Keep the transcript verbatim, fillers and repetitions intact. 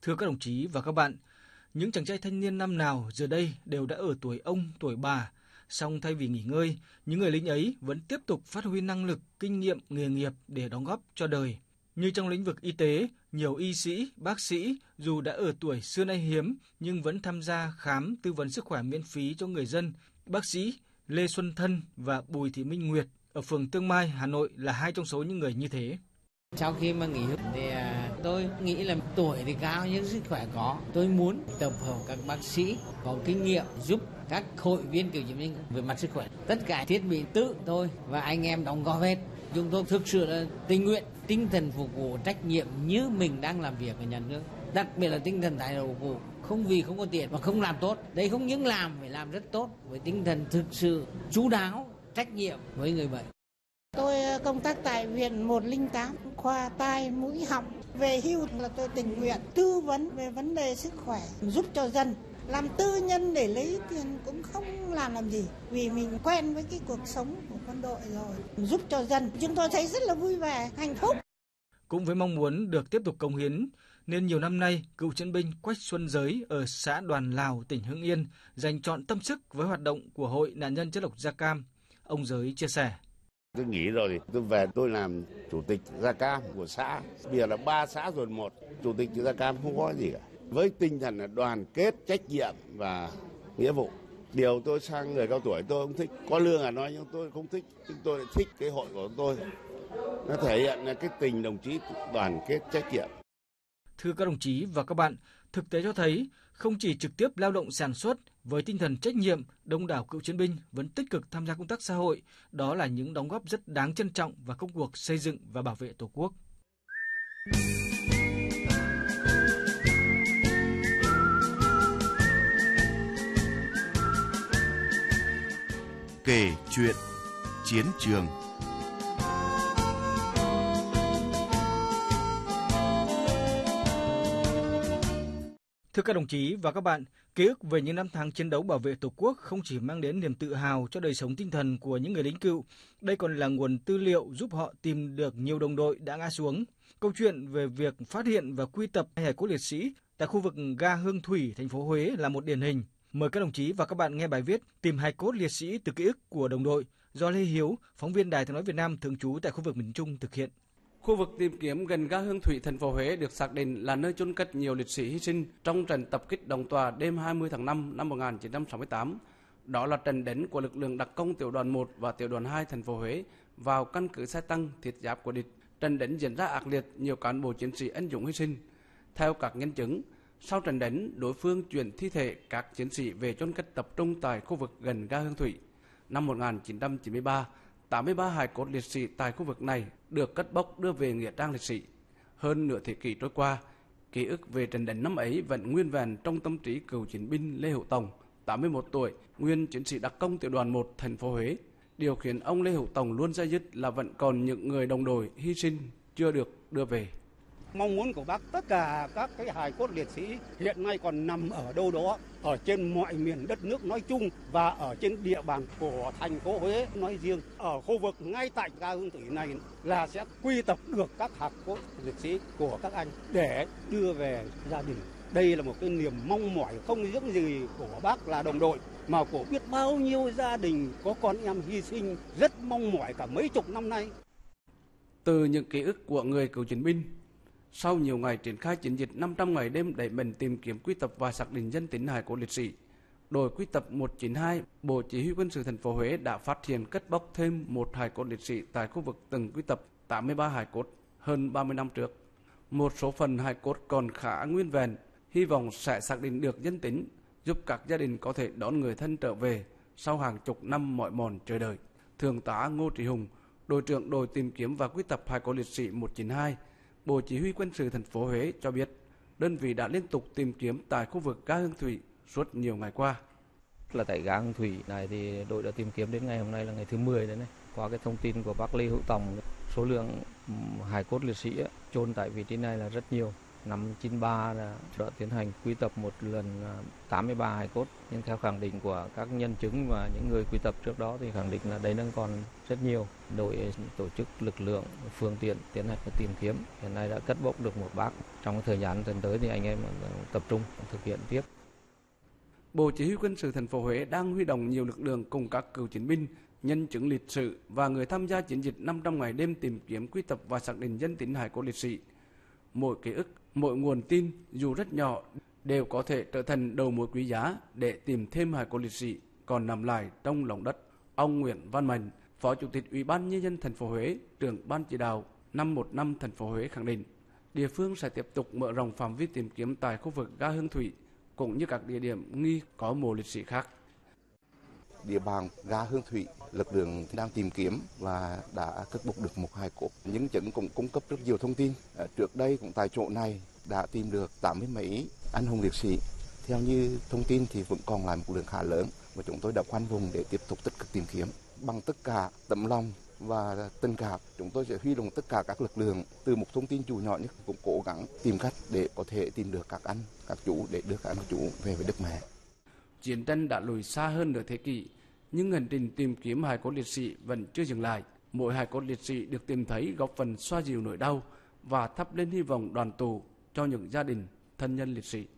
Thưa các đồng chí và các bạn, những chàng trai thanh niên năm nào giờ đây đều đã ở tuổi ông, tuổi bà. Song thay vì nghỉ ngơi, những người lính ấy vẫn tiếp tục phát huy năng lực, kinh nghiệm, nghề nghiệp để đóng góp cho đời. Như trong lĩnh vực y tế, nhiều y sĩ, bác sĩ dù đã ở tuổi xưa nay hiếm nhưng vẫn tham gia khám tư vấn sức khỏe miễn phí cho người dân. Bác sĩ Lê Xuân Thân và Bùi Thị Minh Nguyệt ở phường Tương Mai, Hà Nội là hai trong số những người như thế. Sau khi mà nghỉ hưu thì tôi nghĩ là tuổi thì cao nhưng sức khỏe có. Tôi muốn tập hợp các bác sĩ có kinh nghiệm giúp các hội viên cựu chiến binh về mặt sức khỏe. Tất cả thiết bị tự tôi và anh em đóng góp hết. Chúng tôi thực sự là tình nguyện, tinh thần phục vụ, trách nhiệm như mình đang làm việc ở nhà nước. Đặc biệt là tinh thần thái độ phục vụ, không vì không có tiền mà không làm tốt. Đây không những làm, phải làm rất tốt với tinh thần thực sự chú đáo, trách nhiệm với người bệnh. Tôi công tác tại viện một không tám, khoa tai mũi họng. Về hưu là tôi tình nguyện tư vấn về vấn đề sức khỏe, giúp cho dân. Làm tư nhân để lấy tiền cũng không làm làm gì, vì mình quen với cái cuộc sống của quân đội rồi. Giúp cho dân, chúng tôi thấy rất là vui vẻ, hạnh phúc. Cũng với mong muốn được tiếp tục cống hiến, nên nhiều năm nay, cựu chiến binh Quách Xuân Giới ở xã Đoàn Lào, tỉnh Hưng Yên dành trọn tâm sức với hoạt động của Hội Nạn nhân chất độc da cam. Ông Giới chia sẻ. Tôi nghỉ rồi thì tôi về tôi làm chủ tịch da cam của xã. Bây giờ là ba xã rồi một, chủ tịch da cam không có gì cả. Với tinh thần là đoàn kết, trách nhiệm và nghĩa vụ. Điều tôi sang người cao tuổi tôi không thích. Có lương là nói nhưng tôi không thích. Nhưng tôi lại thích cái hội của tôi. Nó thể hiện là cái tình đồng chí đoàn kết trách nhiệm. Thưa các đồng chí và các bạn, thực tế cho thấy không chỉ trực tiếp lao động sản xuất với tinh thần trách nhiệm, đông đảo cựu chiến binh vẫn tích cực tham gia công tác xã hội. Đó là những đóng góp rất đáng trân trọng vào công cuộc xây dựng và bảo vệ Tổ quốc. Kể chuyện chiến trường. Thưa các đồng chí và các bạn, ký ức về những năm tháng chiến đấu bảo vệ Tổ quốc không chỉ mang đến niềm tự hào cho đời sống tinh thần của những người lính cựu, đây còn là nguồn tư liệu giúp họ tìm được nhiều đồng đội đã ngã xuống. Câu chuyện về việc phát hiện và quy tập hài cốt liệt sĩ tại khu vực ga Hương Thủy, thành phố Huế là một điển hình. Mời các đồng chí và các bạn nghe bài viết Tìm hài cốt liệt sĩ từ ký ức của đồng đội do Lê Hiếu, phóng viên Đài Tiếng nói Việt Nam thường trú tại khu vực miền Trung thực hiện. Khu vực tìm kiếm gần ga Hương Thủy, thành phố Huế được xác định là nơi chôn cất nhiều liệt sĩ hy sinh trong trận tập kích Đồng Tòa đêm hai mươi tháng năm năm một nghìn chín trăm sáu mươi tám. Đó là trận đánh của lực lượng đặc công tiểu đoàn một và tiểu đoàn hai thành phố Huế vào căn cứ xe tăng thiết giáp của địch. Trận đánh diễn ra ác liệt, nhiều cán bộ chiến sĩ anh dũng hy sinh. Theo các nhân chứng, sau trận đánh, đối phương chuyển thi thể các chiến sĩ về chôn cất tập trung tại khu vực gần ga Hương Thủy. Năm một nghìn chín trăm chín mươi ba, tám mươi ba hài cốt liệt sĩ tại khu vực này được cất bốc đưa về nghĩa trang liệt sĩ. Hơn nửa thế kỷ trôi qua, ký ức về trận đánh năm ấy vẫn nguyên vẹn trong tâm trí cựu chiến binh Lê Hữu Tòng, tám mươi mốt tuổi, nguyên chiến sĩ đặc công tiểu đoàn một thành phố Huế. Điều khiến ông Lê Hữu Tòng luôn dây dứt là vẫn còn những người đồng đội hy sinh chưa được đưa về. Mong muốn của bác tất cả các cái hài cốt liệt sĩ hiện nay còn nằm ở đâu đó, ở trên mọi miền đất nước nói chung và ở trên địa bàn của thành phố Huế nói riêng. Ở khu vực ngay tại ga Hương Thủy này là sẽ quy tập được các hài cốt liệt sĩ của các anh để đưa về gia đình. Đây là một cái niềm mong mỏi không những gì của bác là đồng đội mà của biết bao nhiêu gia đình có con em hy sinh rất mong mỏi cả mấy chục năm nay. Từ những ký ức của người cựu chiến binh, sau nhiều ngày triển khai chiến dịch năm trăm ngày đêm đẩy mình tìm kiếm quy tập và xác định danh tính hài cốt liệt sĩ, đội quy tập một chín hai, Bộ Chỉ huy quân sự thành phố Huế đã phát hiện cất bốc thêm một hài cốt liệt sĩ tại khu vực từng quy tập tám mươi ba hài cốt hơn ba mươi năm trước. Một số phần hài cốt còn khá nguyên vẹn, hy vọng sẽ xác định được danh tính, giúp các gia đình có thể đón người thân trở về sau hàng chục năm mỏi mòn chờ đợi. Thượng tá Ngô Trí Hùng, đội trưởng đội tìm kiếm và quy tập hài cốt liệt sĩ một chín hai, Bộ Chỉ huy quân sự thành phố Huế cho biết, đơn vị đã liên tục tìm kiếm tại khu vực ga Hương Thủy suốt nhiều ngày qua. Là tại ga Hương Thủy này thì đội đã tìm kiếm đến ngày hôm nay là ngày thứ mười đấy này. Qua cái thông tin của bác Lê Hữu Tòng, số lượng hài cốt liệt sĩ chôn tại vị trí này là rất nhiều. Năm chín ba đã tiến hành quy tập một lần tám mươi ba hài cốt, nhưng theo khẳng định của các nhân chứng và những người quy tập trước đó thì khẳng định là đấy đang còn rất nhiều. Đội tổ chức lực lượng, phương tiện tiến hành tìm kiếm, hiện nay đã cất bốc được một bác. Trong thời gian gần tới thì anh em tập trung thực hiện tiếp. Bộ Chỉ huy Quân sự thành phố Huế đang huy động nhiều lực lượng cùng các cựu chiến binh, nhân chứng lịch sử và người tham gia chiến dịch năm trăm ngày đêm tìm kiếm, quy tập và xác định danh tính hài cốt liệt sĩ. Mỗi ký ức, mỗi nguồn tin dù rất nhỏ đều có thể trở thành đầu mối quý giá để tìm thêm hài cốt liệt sĩ còn nằm lại trong lòng đất. Ông Nguyễn Văn Mạnh, Phó Chủ tịch Ủy ban Nhân dân thành phố Huế, trưởng ban chỉ đạo năm một năm thành phố Huế khẳng định, địa phương sẽ tiếp tục mở rộng phạm vi tìm kiếm tại khu vực ga Hương Thủy cũng như các địa điểm nghi có mộ liệt sĩ khác. Địa bàn ga Hương Thủy, lực lượng đang tìm kiếm và đã cất bốc được một hài cốt. Những chứng cũng cung cấp rất nhiều thông tin. Trước đây cũng tại chỗ này đã tìm được tám mươi mấy anh hùng liệt sĩ. Theo như thông tin thì vẫn còn lại một lượng khá lớn và chúng tôi đã khoanh vùng để tiếp tục tích cực tìm kiếm. Bằng tất cả tấm lòng và tình cảm, chúng tôi sẽ huy động tất cả các lực lượng từ một thông tin chủ nhỏ nhất cũng cố gắng tìm cách để có thể tìm được các anh, các chú để đưa các anh chú về với đất mẹ. Chiến tranh đã lùi xa hơn nửa thế kỷ, nhưng hành trình tìm kiếm hài cốt liệt sĩ vẫn chưa dừng lại. Mỗi hài cốt liệt sĩ được tìm thấy góp phần xoa dịu nỗi đau và thắp lên hy vọng đoàn tụ cho những gia đình thân nhân liệt sĩ.